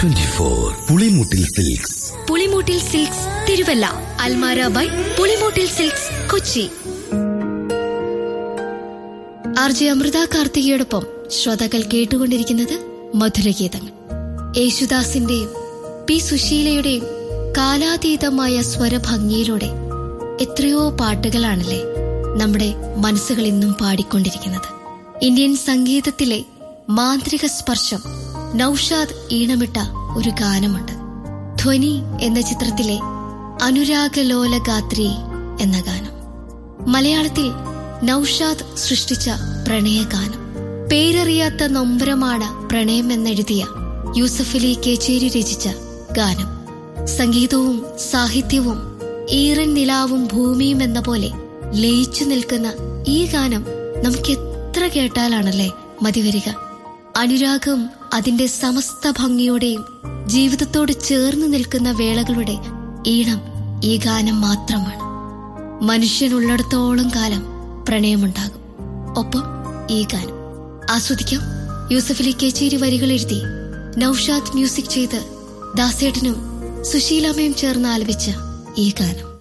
24 Pulimoottil silks. Pulimoottil silks Thiruvalla. Almara by Pulimoottil silks Kochi. RJ Amrita കാർത്തികയോടൊപ്പം ശ്രോതാക്കൾ കേട്ടുകൊണ്ടിരിക്കുന്നത് മധുരഗീതങ്ങൾ. യേശുദാസിന്റെയും പി സുശീലയുടെയും കാലാതീതമായ സ്വരഭംഗിയിലൂടെ എത്രയോ പാട്ടുകളാണല്ലേ നമ്മുടെ മനസ്സുകൾ ഇന്നും പാടിക്കൊണ്ടിരിക്കുന്നത്. ഇന്ത്യൻ സംഗീതത്തിലെ മാന്ത്രിക സ്പർശം നൌഷാദ് ഈണമിട്ട ഒരു ഗാനമുണ്ട്. ധ്വനി എന്ന ചിത്രത്തിലെ അനുരാഗലോലഗാത്രി എന്ന ഗാനം. മലയാളത്തിൽ നൌഷാദ് സൃഷ്ടിച്ച പ്രണയഗാനം. പേരറിയാത്ത നൊമ്പരമാണ് പ്രണയം എന്നെഴുതിയ യൂസഫലി കേച്ചേരി രചിച്ച ഗാനം. സംഗീതവും സാഹിത്യവും ഈറൻ നിലാവും ഭൂമിയും എന്ന പോലെ ലയിച്ചു നിൽക്കുന്ന ഈ ഗാനം നമുക്ക് എത്ര കേട്ടാലാണല്ലേ മതിവരിക. അനുരാഗം അതിന്റെ സമസ്ത ഭംഗിയോടെയും ജീവിതത്തോട് ചേർന്ന് നിൽക്കുന്ന വേളകളുടെ ഈണം ഈ ഗാനം മാത്രമാണ്. മനുഷ്യനുള്ളിടത്തോളം കാലം പ്രണയമുണ്ടാകും. ഒപ്പം ഈ ഗാനം ആസ്വദിക്കാം. യൂസഫലി കേച്ചേരി വരികൾ എഴുതി നൌഷാദ് മ്യൂസിക് ചെയ്ത് ദാസേട്ടനും സുശീലാമ്മയും ചേർന്ന് ആലപിച്ച ഈ ഗാനം.